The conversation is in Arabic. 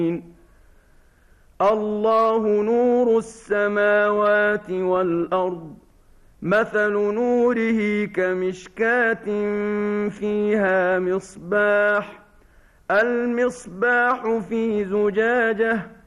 الله نور السماوات والأرض مثل نوره كمشكاة فيها مصباح المصباح في زجاجة